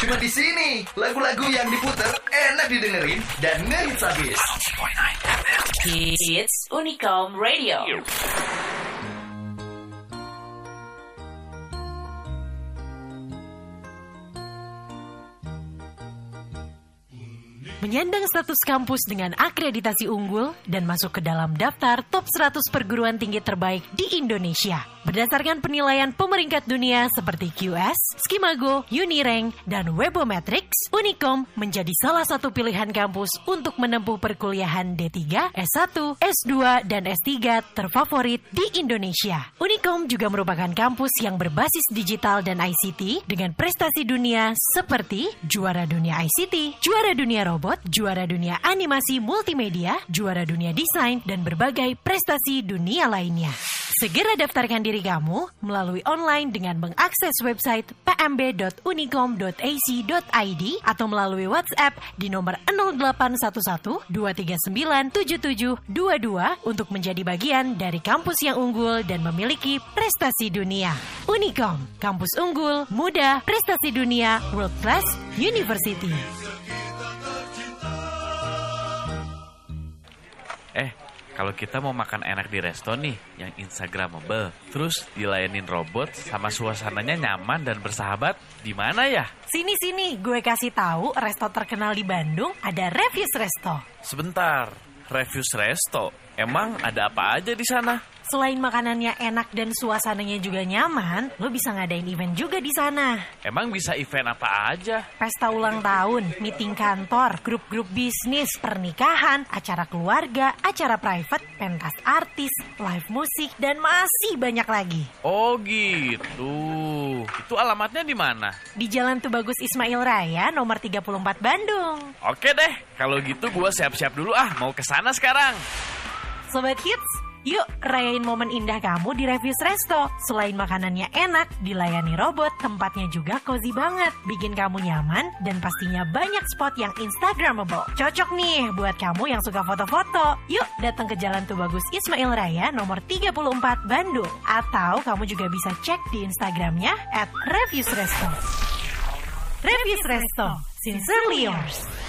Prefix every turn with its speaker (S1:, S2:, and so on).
S1: Cuma di sini lagu-lagu yang diputer enak didengerin dan ngehits abis.
S2: Hits Unicom Radio.
S3: Menyandang status kampus dengan akreditasi unggul dan masuk ke dalam daftar top 100 perguruan tinggi terbaik di Indonesia. Berdasarkan penilaian pemeringkat dunia seperti QS, Skimago, Unirank, dan Webometrics, Unicom menjadi salah satu pilihan kampus untuk menempuh perkuliahan D3, S1, S2, dan S3 terfavorit di Indonesia. Unicom juga merupakan kampus yang berbasis digital dan ICT dengan prestasi dunia seperti juara dunia ICT, juara dunia robot, juara dunia animasi multimedia, juara dunia desain, dan berbagai prestasi dunia lainnya. Segera daftarkan diri kamu melalui online dengan mengakses website pmb.unicom.ac.id atau melalui WhatsApp di nomor 0811 239 7722 untuk menjadi bagian dari kampus yang unggul dan memiliki prestasi dunia. Unicom, kampus unggul, muda, prestasi dunia, world class university.
S4: Kalau kita mau makan enak di resto nih, yang instagramable, terus dilayanin robot sama suasananya nyaman dan bersahabat, di mana ya?
S3: Sini, gue kasih tahu resto terkenal di Bandung ada Refuse Resto.
S4: Sebentar, Refuse Resto, emang ada apa aja di sana?
S3: Selain makanannya enak dan suasananya juga nyaman, lo bisa ngadain event juga di sana.
S4: Emang bisa event apa aja?
S3: Pesta ulang tahun, meeting kantor, grup-grup bisnis, pernikahan, acara keluarga, acara private, pentas artis, live musik, dan masih banyak lagi.
S4: Oh gitu. Itu alamatnya di mana?
S3: Di Jalan Tubagus Ismail Raya, nomor 34 Bandung.
S4: Oke deh, kalau gitu gue siap-siap dulu mau ke sana sekarang.
S3: Sobat Hits, yuk rayain momen indah kamu di Refuse Resto. Selain makanannya enak, dilayani robot, tempatnya juga cozy banget. Bikin kamu nyaman dan pastinya banyak spot yang instagramable. Cocok nih buat kamu yang suka foto-foto. Yuk datang ke Jalan Tubagus Ismail Raya nomor 34 Bandung. Atau kamu juga bisa cek di Instagramnya @Refuse Resto. Refuse Resto, sincerely yours.